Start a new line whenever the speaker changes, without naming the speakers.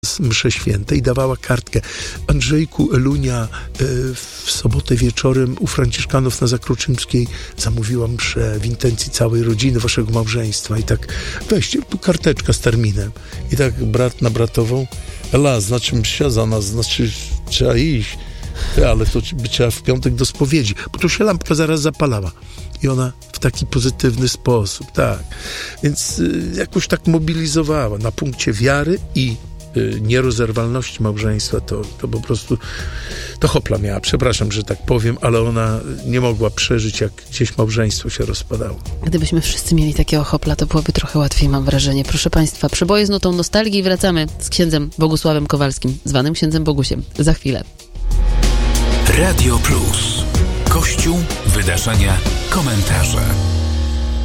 mszy świętej i dawała kartkę. Andrzejku, Elunia, w sobotę wieczorem u Franciszkanów na Zakruczymskiej zamówiłam mszę w intencji całej rodziny, waszego małżeństwa. I tak, weźcie tu karteczka z terminem. I tak brat na bratową, Ela, znaczy msza za nas, znaczy trzeba iść. Ale to by trzeba w piątek do spowiedzi, bo tu się lampka zaraz zapalała. I ona w taki pozytywny sposób, tak. Więc jakoś tak mobilizowała na punkcie wiary i nierozerwalności małżeństwa, to po prostu to hopla miała, przepraszam, że tak powiem, ale ona nie mogła przeżyć, jak gdzieś małżeństwo się rozpadało.
Gdybyśmy wszyscy mieli takiego hopla, to byłoby trochę łatwiej, mam wrażenie. Proszę Państwa, przeboje z nutą nostalgii i wracamy z księdzem Bogusławem Kowalskim, zwanym księdzem Bogusiem. Za chwilę.
Radio Plus. Kościół, wydarzenia, komentarze.